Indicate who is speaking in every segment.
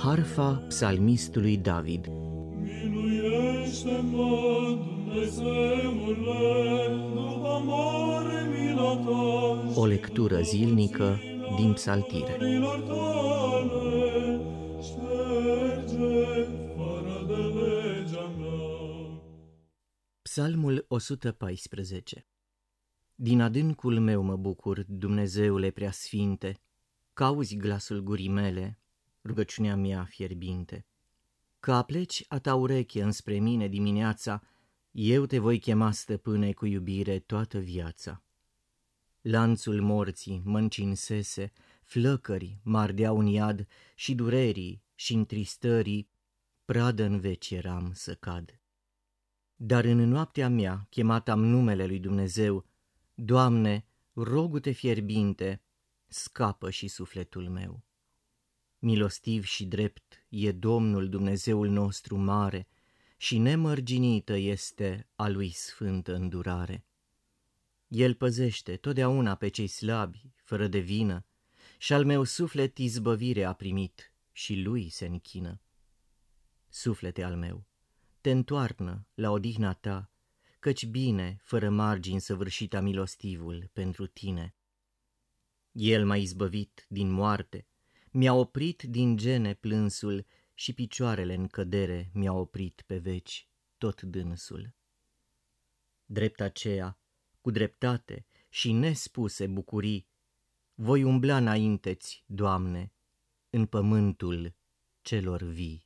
Speaker 1: Harfa psalmistului David.
Speaker 2: Miluiește-mă, Dumnezeule, după mare mila ta.
Speaker 1: O lectură zilnică din Psaltire.
Speaker 2: Milor tale, șterge fără de legea mea.
Speaker 1: Psalmul 114. Din adâncul meu mă bucur, Dumnezeule preasfinte, că auzi glasul gurii mele, rugăciunea mea fierbinte. Că apleci a ta ureche înspre mine dimineața, eu te voi chema, stăpâne, cu iubire toată viața. Lanțul morții mă încinsese, flăcări m-ardeau în iad și durerii și întristării, pradă în veci eram să cad. Dar în noaptea mea chemat am numele lui Dumnezeu, Doamne, rogu-te fierbinte, scapă și sufletul meu. Milostiv și drept e Domnul Dumnezeul nostru mare și nemărginită este a lui sfântă îndurare. El păzește totdeauna pe cei slabi, fără de vină, și al meu suflet izbăvire a primit și lui se închină. Suflete al meu, te întoarnă la odihna ta, căci bine, fără margini săvârșita milostivul pentru tine. El m-a izbăvit din moarte, mi-a oprit din gene plânsul și picioarele în cădere mi-a oprit pe veci tot dânsul. Drept aceea, cu dreptate și nespuse bucurii, voi umbla înainte-ți, Doamne, în pământul celor vii.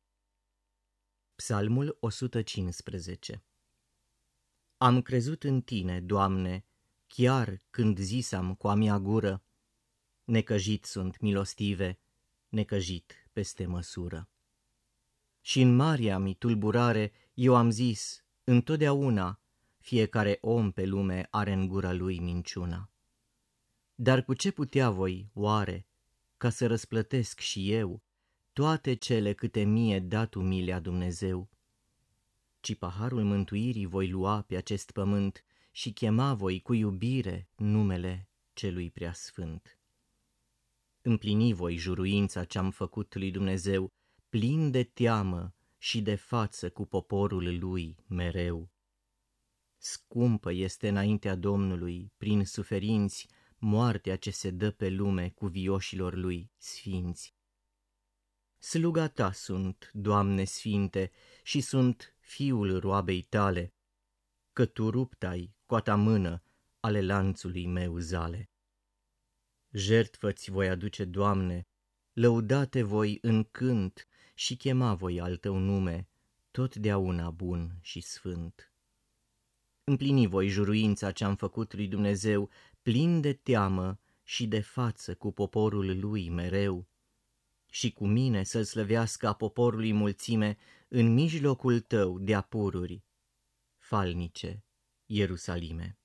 Speaker 1: Psalmul 115. Am crezut în tine, Doamne, chiar când zisam cu a mea gură, necăjit sunt milostive, necăjit peste măsură. Și în marea mi tulburare eu am zis, întotdeauna, fiecare om pe lume are în gura lui minciuna. Dar cu ce putea voi, oare, ca să răsplătesc și eu toate cele câte mie dat umilea Dumnezeu? Ci paharul mântuirii voi lua pe acest pământ și chema voi cu iubire numele celui preasfânt. Împlini voi juruința ce-am făcut lui Dumnezeu, plin de teamă și de față cu poporul lui mereu. Scumpă este înaintea Domnului, prin suferinți, moartea ce se dă pe lume cu vioșilor lui sfinți. Sluga ta sunt, Doamne sfinte, și sunt fiul roabei tale, că tu rupt-ai cu a ta mână ale lanțului meu zale. Jertfă-ți voi aduce, Doamne, lăudate voi în cânt și chema voi al tău nume, totdeauna bun și sfânt. Împlini voi juruința ce-am făcut lui Dumnezeu, plin de teamă și de față cu poporul lui mereu, și cu mine să-l slăvească a poporului mulțime în mijlocul tău de apururi, falnice Ierusalime.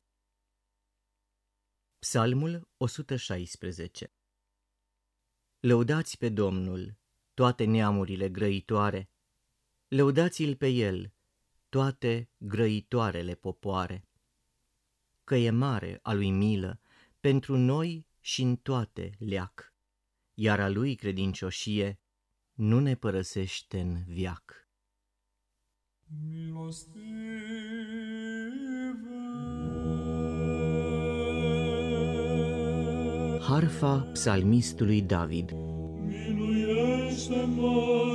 Speaker 1: Psalmul 116. Lăudați pe Domnul, toate neamurile grăitoare, lăudați-l pe el, toate grăitoarele popoare, că e mare a lui milă pentru noi și în toate leac, iar a lui credincioșie nu ne părăsește în veac. Harfa psalmistului David.
Speaker 2: Miluiește-mă,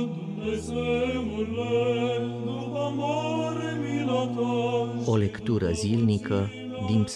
Speaker 2: Dumnezeule, după mare mila ta.
Speaker 1: O lectură zilnică din